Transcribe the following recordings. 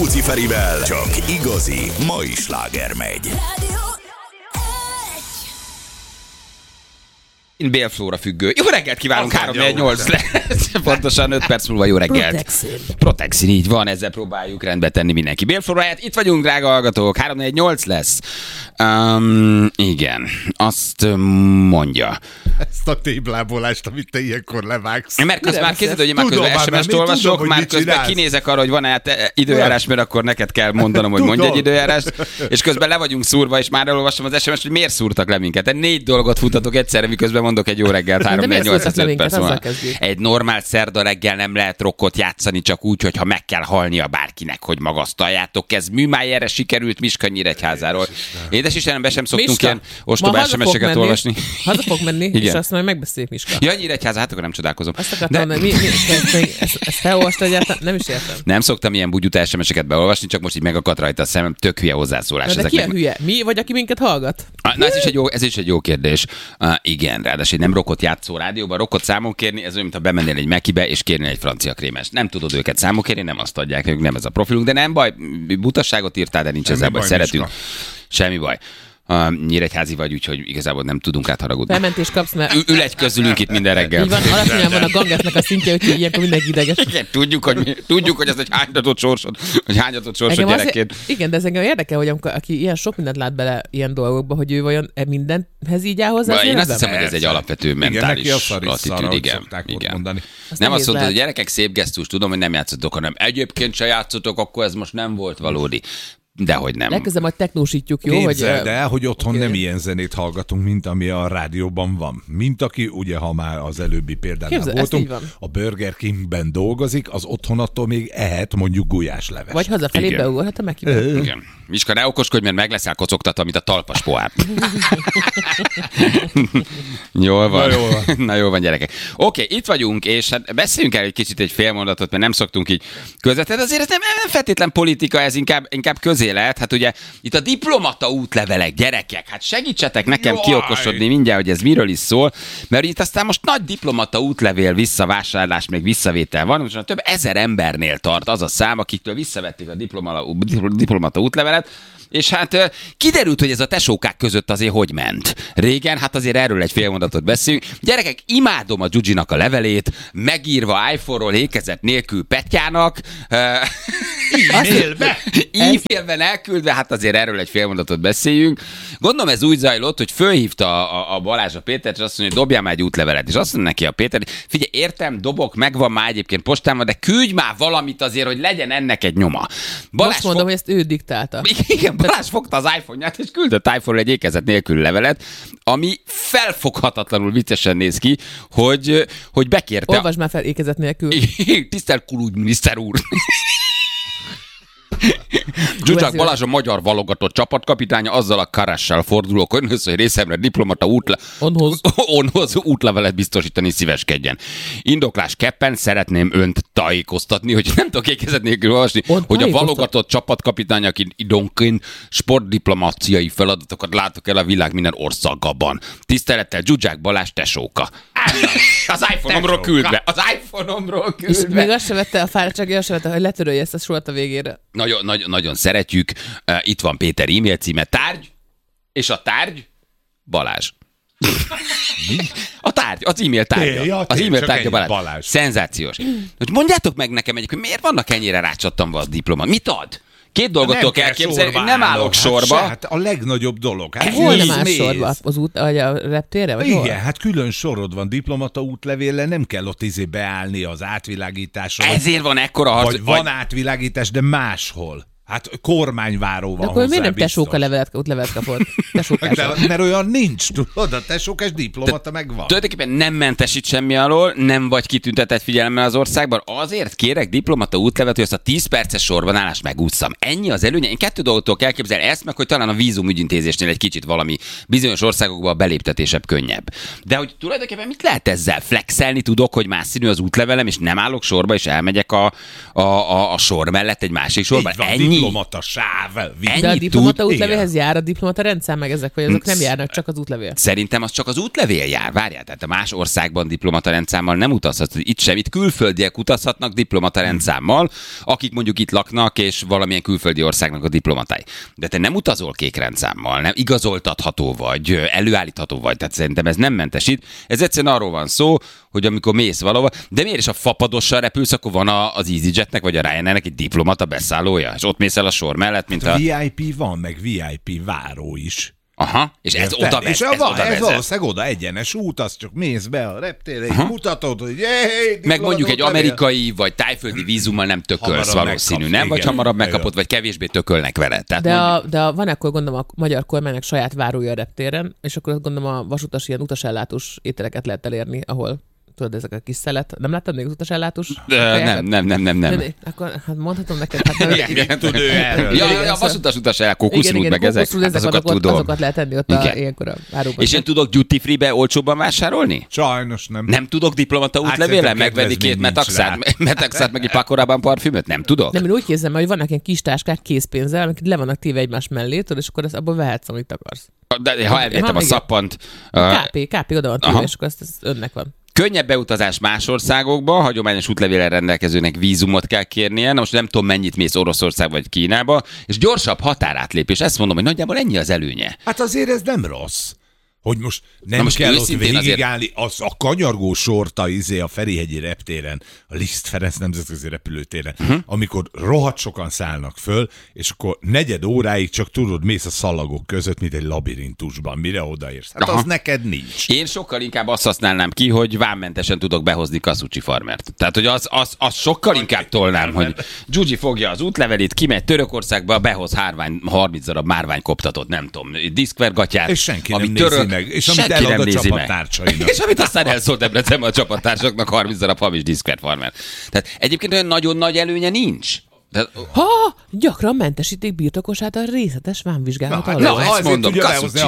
Rákóczi Ferivel csak igazi mai sláger megy. Bélflóra függő. Jó reggelt kívánunk, 3-4-8 lesz. Pontosan 5 perc múlva jó reggelt. Protexin, így van, ezzel próbáljuk rendbe tenni mindenki bélflóráját. Itt vagyunk, drága hallgatók, 3-4-8 lesz. Igen, azt mondja. Ezt a téblábolást, amit te ilyenkor levágsz. Mert közben már készítő, hogy én már közben SMS-t olvasok, már közben kinézek arra, hogy van-e időjárás, mert akkor neked kell mondanom, hogy mondj egy időjárást, és közben le vagyunk szúrva, és már elolvasom az SMS-t, hogy miért szúrtak le minket. De 4 dolgot futatok egyszerre, miközben mondok egy jó reggelt, 3-4-8-5 perc múlva. Egy normál szerda reggel nem lehet rockot játszani, csak úgy, hogyha meg kell halnia bárkinek, hogy magasztaljátok. Ez Műmájerre sikerült Miska Nyíregyházáról. Édes Istenem, be sem szoktunk ilyen ostoba SMS-eket olvasni. Haza fog menni, és azt majd megbeszéljük, Miska. Ja, Nyíregyháza, hát akkor nem csodálkozom. Azt akartam, de ezt felolvastad egyáltalán? Nem is értem. Nem szoktam ilyen bugyuta SMS-eket beolvasni, csak most így megakadt rajta a szemem, tök hülye hozzászólás. De ki a hülye? Mi vagy, aki minket hallgat? Na, ez is egy jó kérdés. Igen, ráadásul nem rockot játszó rádióban, rockot számon kérni, ez olyan, mintha bemennél egy Mekibe és kérnél egy francia krémest. Nem tudod őket számon kérni, nem azt adják, nekünk nem ez a profilunk, de nem baj, butasságot írtál, de nincs ezzel baj, szeretünk. Semmi baj. Nyíregyházi vagy, úgyhogy igazából nem tudunk rád haragudni. Felmentés kapsz, mert... Ül egy közülünk itt minden reggel. Így van, alacsonyan van a gangetnek a szintje, úgyhogy ilyenkor mindenki ideges. Igen, tudjuk, hogy ez egy hányatott sorsod gyerekként. Igen, de ez engem érdekel, hogy aki ilyen sok mindent lát bele ilyen dolgokba, hogy ő vajon mindenhez így áll hozzá. Én azt hiszem, hogy ez egy alapvető mentális attitűd. Igen. Nem azt mondtad, hogy gyerekek, szép gesztus, tudom, hogy nem játszotok, hanem egyébként se játszotok, akkor ez most nem volt valódi. Dehogy nem. Legközelebb majd technósítjuk, jó? Képzeld el, hogy otthon nem ilyen zenét hallgatunk, mint ami a rádióban van. Mint aki, ugye, ha már az előbbi példánál voltunk, a Burger Kingben dolgozik, az otthon attól még ehet mondjuk gulyásleves. Vagy hazafelé beugorhat a Mekibe. Igen. Miska, ne okoskodj, mert meg leszel kocogtatva, mint a talpas pohár. Jól van. Na jól van, gyerekek. Oké, itt vagyunk, és hát beszéljünk el egy kicsit egy fél mondatot, mert nem szoktunk így közvetlenül. Azért ez nem feltétlen politika, ez inkább közélet. Hát ugye itt a diplomata útlevelek, gyerekek, hát segítsetek nekem kiokosodni mindjárt, hogy ez miről is szól, mert itt aztán most nagy diplomata útlevél visszavásárlás, még visszavétel van, most több 1000 embernél tart az a szám, akiktől visszavették a diplomata útlevelet. És hát kiderült, hogy ez a tesókák között azért hogy ment. Régen, hát azért erről egy fél mondatot beszélünk. Gyerekek, imádom a Gyugyinak a levelét, megírva iPhone-ról ékezet nélkül Petyának. E-mailben elküldve, hát azért erről egy fél mondatot beszéljünk. Gondolom ez úgy zajlott, hogy fölhívta a Balázs a Pétert, és azt mondja, hogy dobjál már egy útlevelet. És azt mondja neki a Péter, figyelj, értem, dobok, megvan már egyébként postában, de küldj már valamit azért, hogy legyen ennek egy nyoma. Balázs most mondom, hogy ezt ő diktálta. Igen, Balázs fogta az iPhone-ját, és küldött iPhone-ról egy ékezet nélkül levelet, ami felfoghatatlanul viccesen néz ki, hogy bekérte... Olvasd már fel ékezet nélkül. Tisztelt külügyminiszter úr! Zsuzsák Balázs a magyar válogatott csapatkapitánya, azzal a Karessel fordulok önhöz, hogy részemre diplomata onhoz útlevelet biztosítani szíveskedjen. Indoklásképpen szeretném önt tájékoztatni, hogy nem tudok ékezet nélkül olvasni, hogy a válogatott csapatkapitány, aki időnként sportdiplomáciai feladatokat látok el a világ minden országában. Tisztelettel Zsuzsák Balázs tesóka. Az iPhone-omról küldve. És még azt se vette a fáradtsági, azt se vette, hogy letörölje ezt a sort a végére. Nagyon szeretjük. Itt van Péter e-mail címe, tárgy, és a tárgy Balázs. A tárgy, az e-mail tárgya. Az e-mail tárgya Balázs. Szenzációs. Mondjátok meg nekem egyébként, miért vannak ennyire rácsattanva a diploma? Mit ad? 2 dolgot kell képzelni, nem állok sorba. Hát a legnagyobb dolog. Hát hol nem áll sorba? Az út, a reptérre? Vagy igen, hol? hát külön sorod van diplomata útlevéllel, nem kell ott beállni az átvilágításra. Ezért van ekkora harc. Vagy van átvilágítás, de máshol. Hát kormányváró van. De akkor miért nem tesóka útlevelet kapott? Mert olyan nincs, tudod, a tesókás diplomata megvan. Tulajdonképpen nem mentesít semmi alól, nem vagy kitüntetett figyelemmel az országban. Azért kérek diplomata útlevelet, hogy azt a 10 perces sorban állást megússzam. Ennyi az előnye. Én 2 dolgoktól kell képzelni ezt, meg hogy talán a vízumügyintézésnél egy kicsit valami bizonyos országokban a beléptetésebb könnyebb. De hogy tulajdonképpen mit lehet ezzel? Flexelni tudok, hogy más színű az útlevelem, és nem állok sorba, és elmegyek a sor mellett egy másik sorba. Ennyi. diplomata sáv. De a diplomata útlevélhez jár a diplomata rendszer, meg ezek, vagy azok nem járnak, csak az útlevél? Szerintem az csak az útlevél jár. Várjál, tehát a más országban diplomata rendszámmal nem utazhat. Itt sem, itt külföldiek utazhatnak diplomata rendszámmal, akik mondjuk itt laknak, és valamilyen külföldi országnak a diplomatái. De te nem utazol kék rendszámmal, nem igazoltatható vagy, előállítható vagy, tehát szerintem ez nem mentesít. Ez egyszerűen arról van szó, hogy amikor mész valahova, de miért is a fapadossal repülsz, akkor van az EasyJetnek vagy a Ryanairnek egy diplomata beszállója, és ott mész el a sor mellett, mint a VIP van, meg VIP váró is. Aha, és ez oda vezet. Ez valószínűleg oda egyenes út, az csak mész be a reptérre, és mutatod, hogy meg mondjuk egy amerikai vagy tájföldi vízummal nem tökölsz valószínű, nem? Vagy hamarabb megkapod, vagy kevésbé tökölnek vele. De van akkor gondolom a magyar kormánynak saját várója a reptéren, és akkor gondolom a vasutas ilyen utasellátós ételeket lehet elérni, ahol tudod, ezek a kis szelet. Nem láttad még az utasellátós? Nem. Akkor hát mondhatom neked. Hát tud ő erről. Ja, a vasutas el, kókuszrút meg ezek. Azokat tudom. Azokat lehet tenni ott ilyenkor a váróban. És én tudok duty free-be olcsóbban vásárolni? Sajnos nem. Nem tudok diplomata útlevélen megvenni 2 metaxát meg egy pakorában parfümöt? Nem tudok? Nem, én úgy képzelem, hogy vannak ilyen kis táskák készpénzzel, amik le vannak téve egymás mellé, és akkor abból vehetsz, amit akarsz. De ha elvettem a szappant... KP oda van téve, és akkor ez önnek van. Könnyebb beutazás más országokba, hagyományos útlevéllel rendelkezőnek vízumot kell kérnie, na most nem tudom mennyit mész Oroszország vagy Kínába, és gyorsabb határátlépés. Ezt mondom, hogy nagyjából ennyi az előnye. Hát azért ez nem rossz. Hogy most nem kell ott végigállni, az a kanyargó sorta a Ferihegyi reptéren, a Liszt Ferenc nemzetközi repülőtéren, amikor rohadt sokan szállnak föl, és akkor 4 óráig csak tudod, mész a szalagok között, mint egy labirintusban, mire odaérsz. Hát az neked nincs. Én sokkal inkább azt használnám ki, hogy vámmentesen tudok behozni Kasucsi farmert. Tehát, hogy az sokkal inkább tolnám, hogy Gyugyi fogja az útlevelét, kimegy Törökországba, behoz 30 darab márványkoptatott, nem tudom, diszkvergatyát, és senki nem nézi meg, és amit elad a csapattársainak. És amit aztán elszólt Debrecenbe a csapattársaknak 30 darab hamis diszkverfarmer. Tehát egyébként olyan nagyon nagy előnye nincs. Gyakran mentesítik birtokosát a részletes vámvizsgálat alól. Na, ezt mondom, Kasucsi.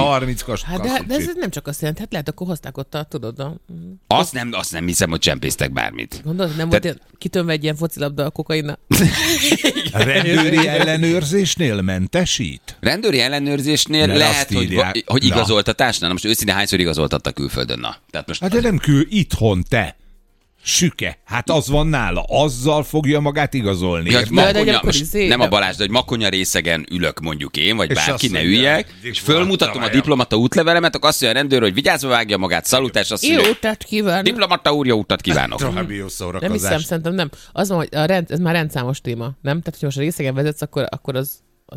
De ez nem csak azt jelenti, hát lehet, akkor hozták ott tudod. Azt nem hiszem, hogy csempésztek bármit. Gondolod, nem volt kitönve egy ilyen focilabda a kokainnal? Rendőri ellenőrzésnél mentesít? Rendőri ellenőrzésnél lehet, hogy igazoltatásnál. Na most őszintén hányszor igazoltattak külföldön? Na, tehát most... Hát de nem itthon te. Süke. Hát az van nála. Azzal fogja magát igazolni. Ja, nem a Balázs, de hogy makonya részegen ülök mondjuk én, vagy és bárki, ne üljek, és fölmutatom a diplomata útlevelemet, akkor azt mondja a rendőr, hogy vigyázva vágja magát, szalutás, azt mondja, jó utat kívánok. Diplomata úr, jó utat kívánok. Nem hiszem, szerintem nem. Az van, hogy ez már rendszámos téma, nem? Tehát, hogy most a részegen vezetsz, akkor az